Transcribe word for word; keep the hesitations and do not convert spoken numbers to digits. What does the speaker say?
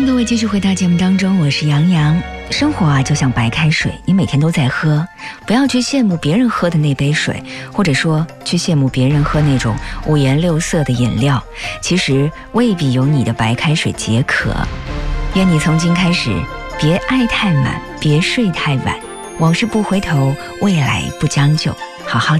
各位继续回到节目当中，我是杨洋。生活啊就像白开水，你每天都在喝，不要去羡慕别人喝的那杯水，或者说去羡慕别人喝那种五颜六色的饮料，其实未必有你的白开水解渴。愿你从今开始别爱太满，别睡太晚，往事不回头，未来不将就，好好